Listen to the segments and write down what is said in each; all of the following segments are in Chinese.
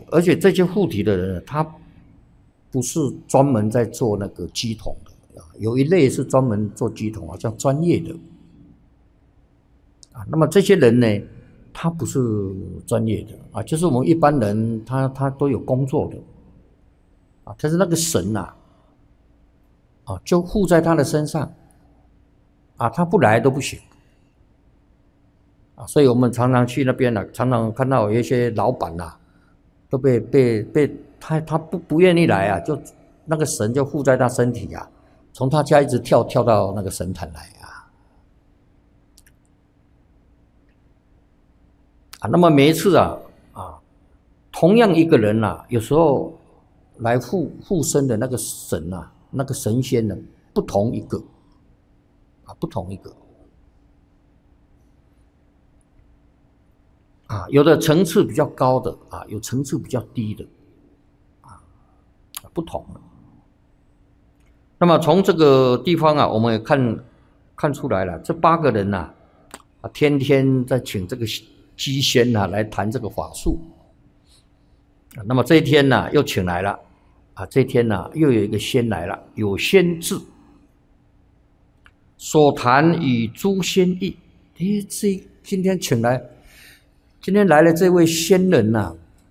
而且这些护体的人，他不是专门在做那个乩童的啊，有一类是专门做乩童啊，叫专业的啊。那么这些人呢，他不是专业的啊，就是我们一般人他都有工作的啊，但是那个神呐啊，就护在他的身上啊，他不来都不行啊。所以我们常常去那边呢，常常看到有一些老板呐，都被他不愿意来啊，就那个神就附在他身体啊，从他家一直跳到那个神坛来啊。那么每一次啊，同样一个人啊，有时候来附身的那个神啊，那个神仙呢，不同一个啊，不同一个啊，有的层次比较高的啊，有层次比较低的啊，不同的。那么从这个地方啊，我们也看出来了，这8个人呐，天天在请这个机仙呐来谈这个法术。那么这一天呢，又请来了啊，这一天呢，又有一个仙来了，有仙智，所谈与诸仙异。今天来了这位仙人呐，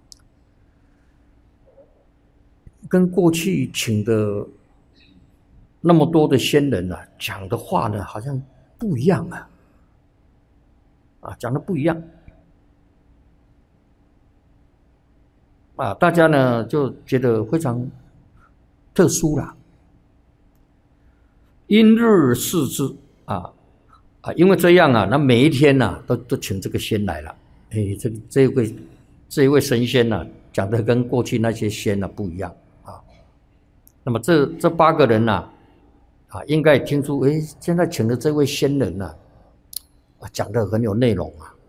跟过去请的那么多的仙人啊，讲的话呢，好像不一样啊，讲的不一样啊，大家呢就觉得非常特殊啦。因日视之啊，因为这样啊，那每一天呐，都请这个仙来了。这一位神仙呐，讲的跟过去那些仙呐不一样啊。那么这8个人呐，应该听出，现在请的这位仙人呐，讲的很有内容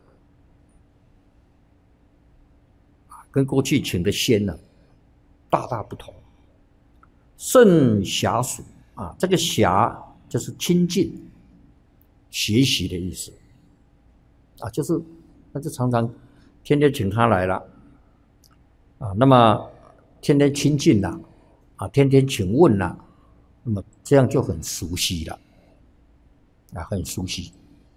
跟过去请的仙呢大大不同。甚暇属啊，这个暇就是亲近、学习的意思啊，就是那就常常天天请他来了啊，那么天天亲近了啊，天天请问了，那么这样就很熟悉了啊，很熟悉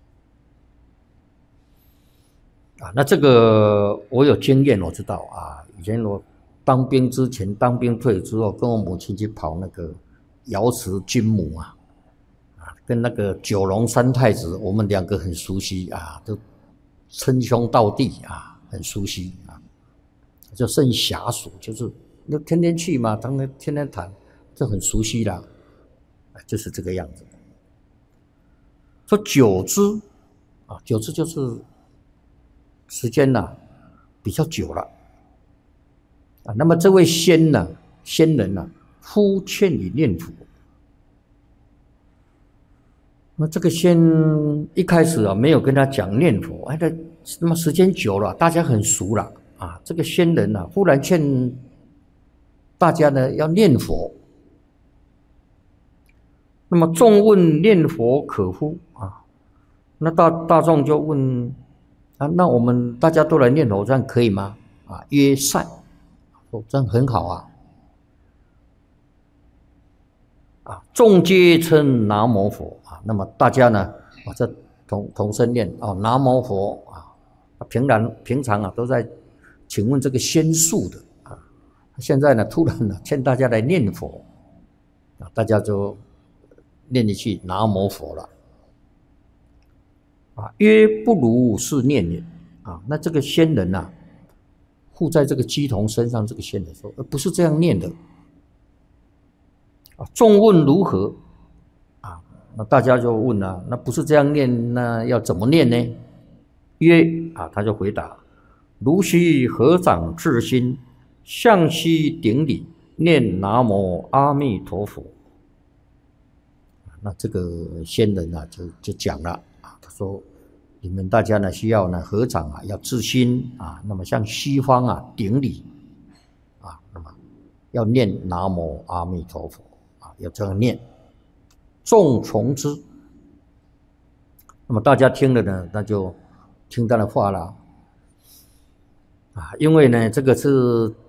啊。那这个我有经验，我知道啊，以前我当兵之前，当兵退之后，跟我母亲去跑那个瑶池金母跟那个九龙三太子，我们2个很熟悉啊，都称兄道弟啊，很熟悉啊，就甚暇属，就是那天天去嘛，当然天天谈，就很熟悉了，就是这个样子。说久之啊，久之就是时间比较久了啊。那么这位仙人呼劝你念佛。那这个仙一开始没有跟他讲念佛，那么时间久了，大家很熟了啊。这个仙人忽然劝大家呢要念佛。那么众问念佛可乎啊？那大众就问啊，那我们大家都来念佛，这样可以吗？啊，曰善，这样很好啊。众皆称南无佛啊，那么大家呢这同声念南无佛啊。平常都在请问这个仙术的啊，现在呢突然劝大家来念佛啊，大家就念一句南无佛了啊。曰不如是念也啊，那这个仙人附在这个乩童身上，这个仙人说不是这样念的。众问如何啊？那大家就问了，那不是这样念，那要怎么念呢？曰他就回答：如须合掌至心，向西顶礼，念南无阿弥陀佛。那这个仙人就讲了他说：你们大家呢需要呢合掌要至心那么向西方顶礼那么要念南无阿弥陀佛。要这样念，众从之。那么大家听了呢，那就听他的话了因为呢，这个是